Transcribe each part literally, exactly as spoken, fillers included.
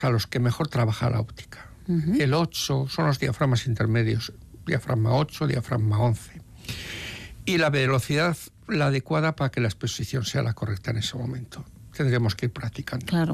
a los que mejor trabaja la óptica. Uh-huh. El ocho son los diafragmas intermedios, diafragma ocho, diafragma once. Y la velocidad, la adecuada para que la exposición sea la correcta en ese momento. Tendremos que ir practicando. Claro.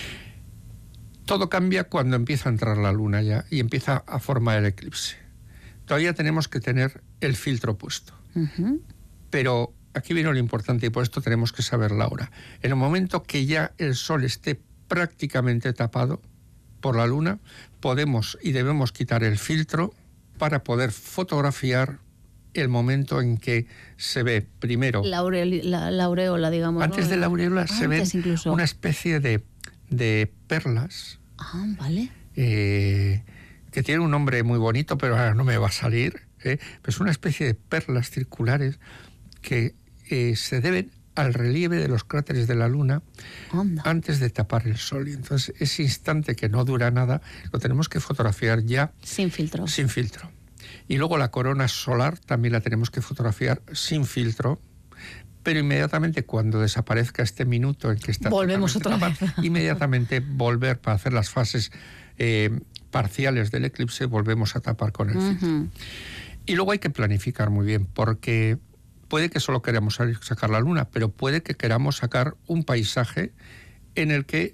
Todo cambia cuando empieza a entrar la luna ya y empieza a formar el eclipse. Todavía tenemos que tener el filtro puesto. Uh-huh. Pero aquí viene lo importante y por esto tenemos que saber la hora. En el momento que ya el sol esté prácticamente tapado por la luna, podemos y debemos quitar el filtro para poder fotografiar el momento en que se ve primero... La, aure, la, la aureola, digamos. Antes ¿no? de la aureola Antes se ven incluso. Una especie de, de perlas. Ah, vale. Eh, que tiene un nombre muy bonito, pero ahora no me va a salir. ¿eh? Pero es una especie de perlas circulares que eh, se deben al relieve de los cráteres de la Luna. Anda. Antes de tapar el sol. Y entonces ese instante que no dura nada lo tenemos que fotografiar ya sin filtro. Sin filtro. Y luego la corona solar también la tenemos que fotografiar sin filtro, pero inmediatamente cuando desaparezca este minuto en que está... Volvemos otra vez. Inmediatamente volver para hacer las fases eh, parciales del eclipse, volvemos a tapar con el filtro. Uh-huh. Y luego hay que planificar muy bien, porque puede que solo queramos sacar la luna, pero puede que queramos sacar un paisaje en el que...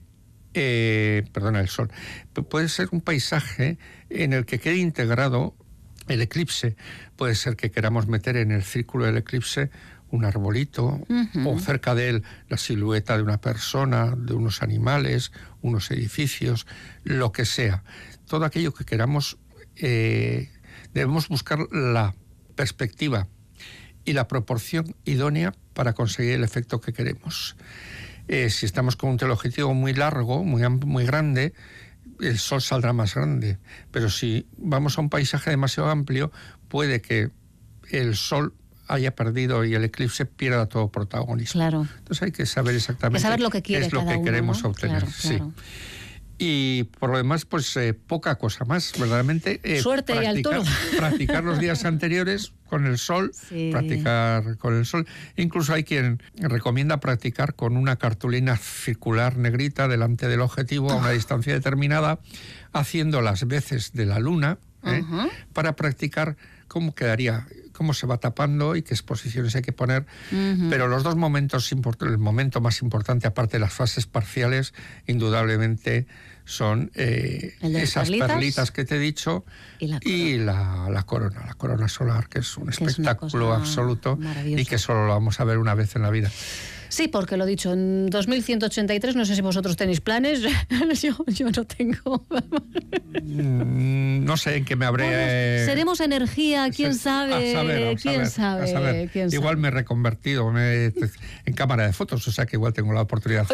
Eh, perdona, el sol. Puede ser un paisaje en el que quede integrado el eclipse. Puede ser que queramos meter en el círculo del eclipse un arbolito, uh-huh. o cerca de él la silueta de una persona, de unos animales, unos edificios, lo que sea. Todo aquello que queramos, eh, debemos buscar la perspectiva y la proporción idónea para conseguir el efecto que queremos. Eh, si estamos con un teleobjetivo muy largo, muy, muy grande, el sol saldrá más grande. Pero si vamos a un paisaje demasiado amplio, puede que el sol haya perdido y el eclipse pierda todo protagonismo. Claro. Entonces hay que saber exactamente saber lo que quiere qué es lo que uno, queremos ¿no? obtener. Claro, claro. Sí. Y por lo demás, pues eh, poca cosa más, verdaderamente. Eh, Suerte y al toro. Practicar los días anteriores con el sol, sí. practicar con el sol. Incluso hay quien recomienda practicar con una cartulina circular negrita delante del objetivo a una distancia determinada, haciendo las veces de la luna, ¿eh? uh-huh. para practicar cómo quedaría, cómo se va tapando y qué exposiciones hay que poner. Uh-huh. Pero los dos momentos, el momento más importante, aparte de las fases parciales, indudablemente son eh, esas perlitas? perlitas que te he dicho y la corona, y la, la, corona, la corona solar, que es un que espectáculo es absoluto y que solo lo vamos a ver una vez en la vida. Sí, porque lo dicho, en dos mil ciento ochenta y tres, no sé si vosotros tenéis planes, yo, yo no tengo. No sé en qué me habré... Bueno, seremos energía, quién sabe, a saber, a quién saber, sabe, a saber. quién Igual sabe. me he reconvertido me, en cámara de fotos, o sea que igual tengo la oportunidad.